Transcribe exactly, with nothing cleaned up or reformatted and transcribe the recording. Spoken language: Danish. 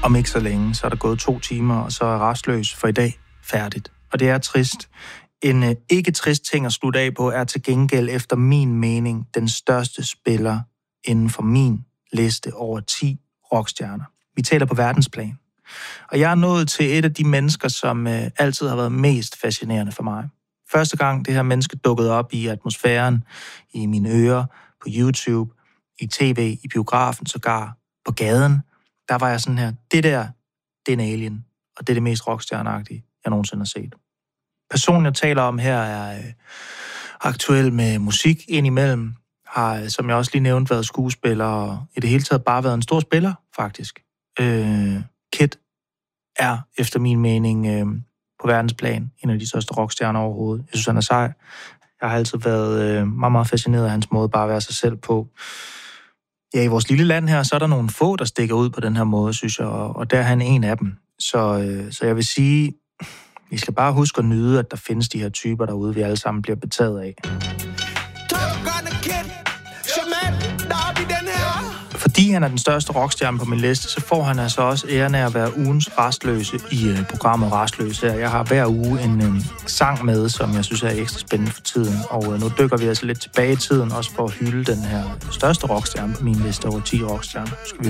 om ikke så længe, så er der gået to timer, og så er Rastløs for i dag færdigt. Og det er trist. En øh, ikke trist ting at slutte af på er til gengæld efter min mening den største spiller inden for min liste over ti rockstjerner. Vi taler på verdensplan. Og jeg er nået til et af de mennesker, som øh, altid har været mest fascinerende for mig. Første gang det her menneske dukkede op i atmosfæren, i mine ører, på YouTube, i tv, i biografen, sågar på gaden, der var jeg sådan her, det der, det er en alien, og det er det mest rockstjerneagtige, jeg nogensinde har set. Personen, jeg taler om her, er øh, aktuel med musik indimellem, har, som jeg også lige nævnte, været skuespiller, og i det hele taget bare været en stor spiller, faktisk. Øh, Kid er, efter min mening, øh, på verdensplan en af de største rockstjerner overhovedet. Jeg synes, han er sej. Jeg har altid været øh, meget, meget fascineret af hans måde bare at være sig selv på. Ja, i vores lille land her, så er der nogle få, der stikker ud på den her måde, synes jeg, og, og der er han en af dem. Så, øh, så jeg vil sige, vi skal bare huske at nyde, at der findes de her typer derude, vi alle sammen bliver betaget af. Fordi han er den største rockstjerne på min liste, så får han altså også æren af at være ugens Rastløse i uh, programmet Rastløse. Jeg har hver uge en um, sang med, som jeg synes er ekstra spændende for tiden. Og uh, nu dykker vi altså lidt tilbage i tiden, også for at hylde den her største rockstjerne på min liste over ti rockstjerner. Skal vi